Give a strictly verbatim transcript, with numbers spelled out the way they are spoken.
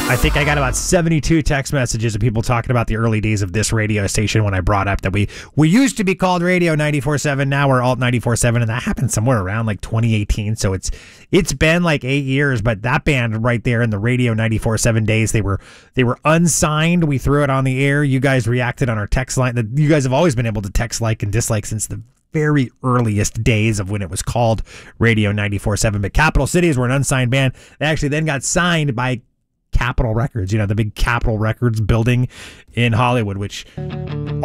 I think I got about seventy-two text messages of people talking about the early days of this radio station when I brought up that we we used to be called Radio ninety-four point seven. Now we're Alt ninety-four point seven, and that happened somewhere around like twenty eighteen. So it's it's been like eight years. But that band right there in the Radio ninety-four point seven days, they were they were unsigned. We threw it on the air. You guys reacted on our text line. You guys have always been able to text like and dislike since the very earliest days of when it was called Radio ninety-four point seven. But Capital Cities were an unsigned band. They actually then got signed by Capitol Records, you know, the big Capitol Records building in Hollywood, which